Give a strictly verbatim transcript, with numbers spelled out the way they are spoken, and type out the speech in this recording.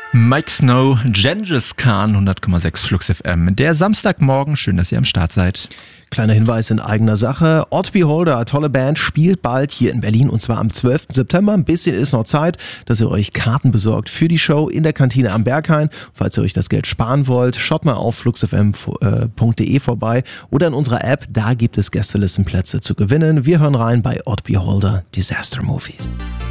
Mike Snow, Gengis Khan, hundert Komma sechs Flux F M. Der Samstagmorgen, schön, dass ihr am Start seid. Kleiner Hinweis in eigener Sache. Odd Beholder, tolle Band, spielt bald hier in Berlin und zwar am zwölften September. Ein bisschen ist noch Zeit, dass ihr euch Karten besorgt für die Show in der Kantine am Berghain. Falls ihr euch das Geld sparen wollt, schaut mal auf flux f m punkt d e vorbei oder in unserer App, da gibt es Gästelistenplätze zu gewinnen. Wir hören rein bei Odd Beholder, Disaster Movies.